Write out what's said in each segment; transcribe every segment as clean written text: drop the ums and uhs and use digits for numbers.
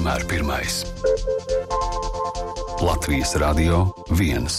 vienmēr pirmais. Latvijas Radio 1.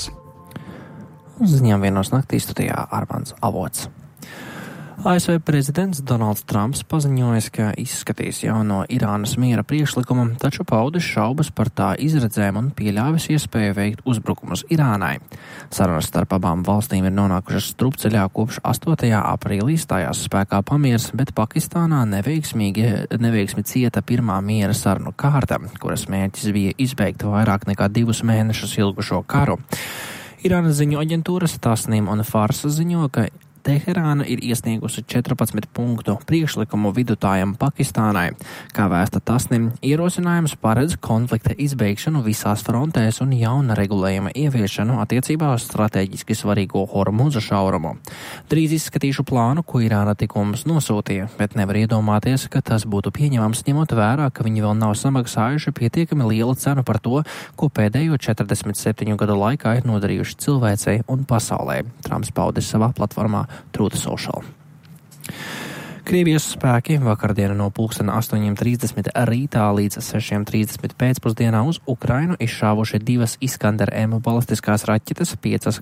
Ziņām vienos naktī studijā Armands Avots. ASV prezidents Donalds Trumps paziņoja, ka izskatīs jauno Irānas miera priekšlikumu, taču paudis šaubas par tā izredzēm un pieļāvis iespēju veikt uzbrukumus Irānai. Sarunas starp abām valstīm ir nonākušas strupceļā kopš 8. aprīlī stājās spēkā pamiers, bet Pakistānā neveiksmi cieta pirmā miera sarunu kārta, kuras mērķis bija izbeigt vairāk nekā 2 mēnešus ilgušo karu. Irānas ziņu aģentūras Tasnim un Fars ziņo, ka Teherāna ir iesniegusi 14 punktu priekšlikumu vidutājam Pakistānai. Kā vēsta Tasnim, ierosinājums paredz konflikta izbeigšanu visās frontēs un jauna regulējuma ieviešanu attiecībā uz strateģiski svarīgo Hormuza šaurumu. Drīz izskatīšu plānu, ko Irāna tikko mums nosūtīja, bet nevar iedomāties, ka tas būtu pieņemams, ņemot vērā, ka viņi vēl nav samaksājuši pietiekami lielu cenu par to, ko pēdējo 47 gadu laikā ir nodarījuši cilvēcei un pasaulē. Trumps paudis savā platformā Truth Social. Krievijas spēki vakardienu no 8:30 rītā līdz 6:30 pēcpusdienā uz Ukrainu izšāvuši 2 Iskander-M balistiskās raķetes, 5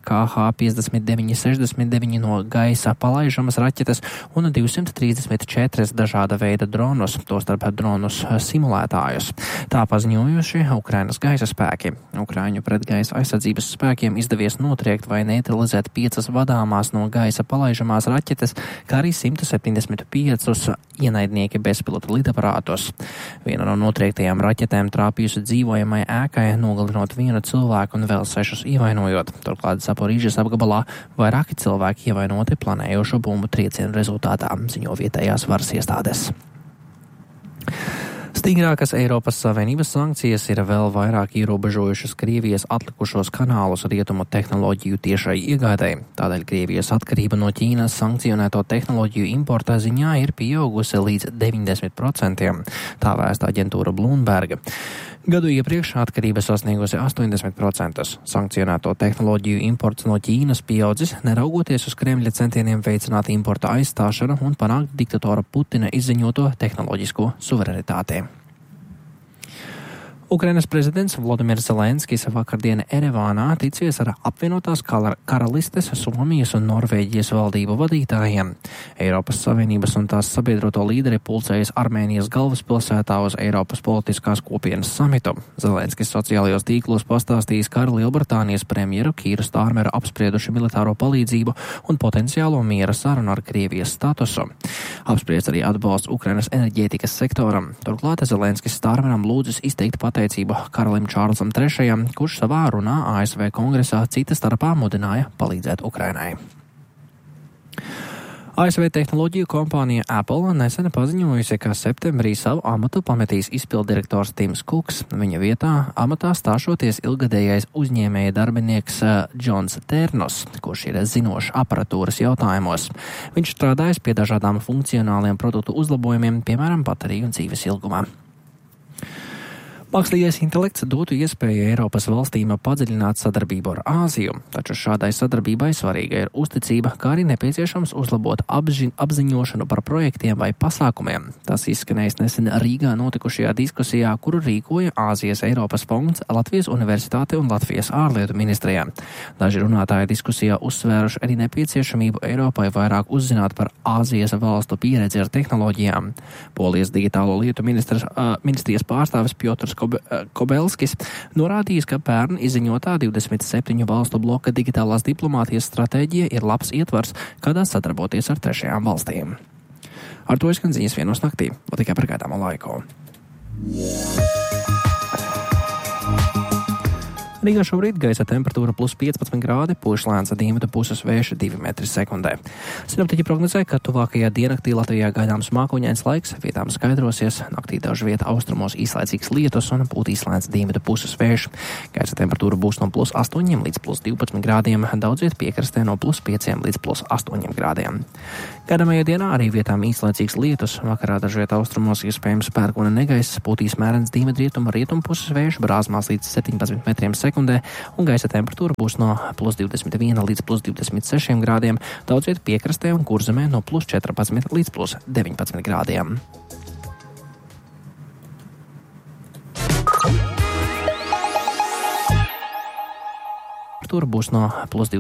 KH-59-69 no gaisa palaižamas raķetes un 234 dažāda veida dronus, tostarp dronus simulētājus. Tā paziņojuši Ukrainas gaisa spēki. Ukraiņu pretgaisa aizsardzības spēkiem izdevies notriekt vai neutralizēt 5 vadāmās no gaisa palaižamās raķetes, kā arī 175 ienaidnieki bezpilota lidaparātos. Viena no notriektajām raķetēm trāpījusi dzīvojamai ēkai, nogalinot 1 cilvēku un vēl 6 ievainojot. Turklāt Zaporīžas apgabalā vairāki cilvēki ievainoti planējošo bumbu triecienu rezultātā, ziņo vietējās varas iestādes. Stingrākas Eiropas Savienības sankcijas ir vēl vairāk ierobežojušas Krievijas atlikušos kanālus rietumu tehnoloģiju tiešai iegādai. Tādēļ Krievijas atkarība no Ķīnas sankcionēto tehnoloģiju importa ziņā ir pieaugusi līdz 90%, tā vēsta aģentūra Bloomberg. Gadu iepriekš atkarība sasniegusi 80%. Sankcionēto tehnoloģiju imports no Ķīnas pieaudzis, neraugoties uz Kremļa centieniem veicināt importa aizstāšanu un panākt diktatora Putina izziņoto tehnoloģisko suverenitāti. Ukrainas prezidents Volodimirs Zelenskis vakardien Erevānā ticies ar apvienotās karalistes, Somijas un Norvēģijas valdību vadītājiem. Eiropas Savienības un tās sabiedroto līderi pulcējas Armēnijas galvaspilsētā uz Eiropas politiskās kopienas samitu. Zelenskis sociālajos tīklos pastāstījis, ka ar Lielbritānijas premjeru Kīru Stārmeru apsprieduši militāro palīdzību un potenciālo miera sarunu ar Krievijas statusu. Apspriests arī atbalsts Ukrainas enerģētikas sektoram. Turklāt Zelenskis Stārmeram lūdzis izteikt pateicību karalim Čārlzam III, kurš savā runā ASV kongresā cita starpā mudināja palīdzēt Ukrainai. ASV tehnoloģiju kompānija Apple nesen paziņojusi, ka septembrī savu amatu pametīs izpilddirektors Tims Kuks. Viņa vietā amatā stāšoties ilgadējais uzņēmēja darbinieks Džons Ternos, kurš ir zinošs aparatūras jautājumos. Viņš strādājas pie dažādām funkcionāliem produktu uzlabojumiem, piemēram, bateriju dzīves ilgumā. Mākslīgais intelekts dotu iespēju Eiropas valstīm padziļināt sadarbību ar Āziju, taču šādai sadarbībai svarīga ir uzticība, kā arī nepieciešams uzlabot apziņošanu par projektiem vai pasākumiem. Tas izskanējis nesen Rīgā notikušajā diskusijā, kuru rīkoja Āzijas Eiropas fonds, Latvijas Universitāte un Latvijas ārlietu ministrijā. Daži runātāji diskusijā uzsvēruši arī nepieciešamību Eiropai vairāk uzzināt par Āzijas valstu pieredzi ar tehnoloģijām. Polijas digitālo lietu ministrijas pārstāvis Piotrs Kobelskis norādījis, ka pērn izziņotā 27 valstu bloka digitālās diplomātijas stratēģija ir labs ietvars, kādā sadarboties ar trešajām valstīm. Ar to izskan ziņas vienos naktī, vēl tikai par gaidāmo laiku. Rīgā šobrīd gaisa temperatūra plus 15 grādi, pūš lēns dienvidu puses vējš 2 metri sekundē. Sinoptiķi prognozē, ka tuvākajā diennaktī Latvijā gaidāms mākoņains laiks, vietām skaidrosies, naktī dažu vietu austrumos īslaicīgs lietus un pūtīs lēns dienvidu puses vējš. Gaisa temperatūra būs no plus 8 līdz plus 12 grādiem, daudz viet piekrastē no plus 5 līdz plus 8 grādiem. Gaidāmajā dienā arī vietām īslaicīgs lietus, vakarā dažu vietu austrumos iespējams pērkona negaiss, pūtīs mērens dienvidrietumu rietumu puses vējš, brāzmās līdz 17 metriem sekundē, un gaisa temperatūra būs no plus 21 līdz plus 26 grādiem, daudz viet piekrastē un Kurzemē no plus 14 līdz plus 19 grādiem. temperatūra būs no +2